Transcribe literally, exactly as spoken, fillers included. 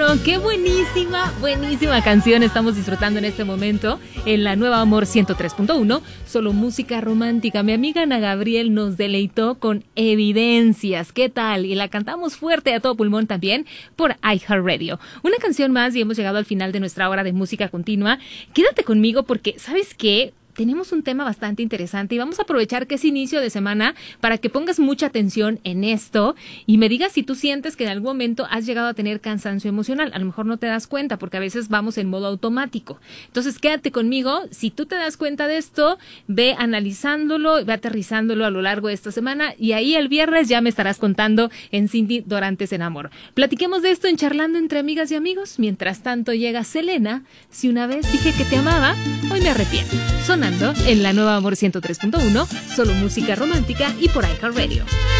uno. Qué buenísima, buenísima canción estamos disfrutando en este momento en la Nueva Amor ciento tres punto uno. Solo música romántica. Mi amiga Ana Gabriel nos deleitó con Evidencias. ¿Qué tal? Y la cantamos fuerte a todo pulmón también por iHeartRadio. Una canción más y hemos llegado al final de nuestra hora de música continua. Quédate conmigo porque, ¿sabes qué? Tenemos un tema bastante interesante y vamos a aprovechar que es inicio de semana para que pongas mucha atención en esto y me digas si tú sientes que en algún momento has llegado a tener cansancio emocional. A lo mejor no te das cuenta porque a veces vamos en modo automático. Entonces quédate conmigo. Si tú te das cuenta de esto, ve analizándolo, ve aterrizándolo a lo largo de esta semana y ahí el viernes ya me estarás contando en Cindy Dorantes en Amor. Platiquemos de esto en Charlando entre Amigas y Amigos. Mientras tanto llega Selena. Si una vez dije que te amaba, hoy me arrepiento. Sonando en la Nueva Amor ciento tres punto uno, solo música romántica y por iHeartRadio.